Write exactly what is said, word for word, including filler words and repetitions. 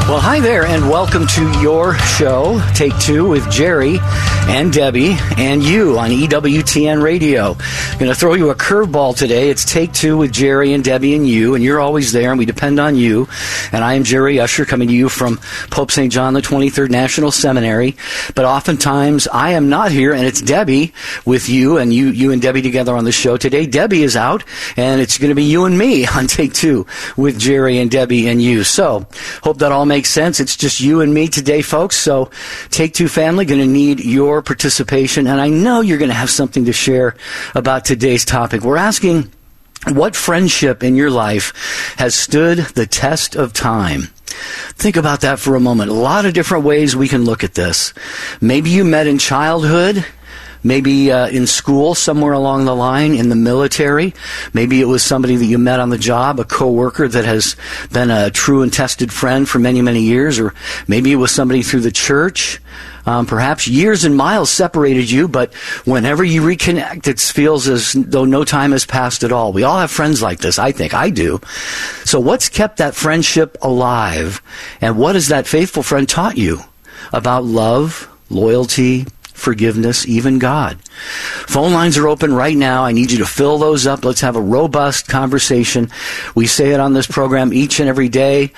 Well, hi there, and welcome to your show, Take Two, with Jerry and Debbie and you on E W T N Radio. I'm going to throw you a curveball today. It's Take Two with Jerry and Debbie and you, and you're always there, and we depend on you. And I am Jerry Usher, coming to you from Pope Saint John the twenty-third National Seminary. But oftentimes, I am not here, and it's Debbie with you, and you, you and Debbie together on the show today. Debbie is out, and it's going to be you and me on Take Two with Jerry and Debbie and you. So, hope that all makes sense. It's just you and me today, folks. So, Take Two family, going to need your participation, and I know you're going to have something to share about today's topic. We're asking, what friendship in your life has stood the test of time? Think about that for a moment. A lot of different ways we can look at this. Maybe you met in childhood. Maybe uh, in school, somewhere along the line, in the military. Maybe it was somebody that you met on the job, a coworker that has been a true and tested friend for many, many years. Or maybe it was somebody through the church. Um, perhaps years and miles separated you, but whenever you reconnect, it feels as though no time has passed at all. We all have friends like this, I think. I do. So what's kept that friendship alive? And what has that faithful friend taught you about love, loyalty, forgiveness, even God? Phone lines are open right now. I need you to fill those up. Let's have a robust conversation. We say it on this program each and every day.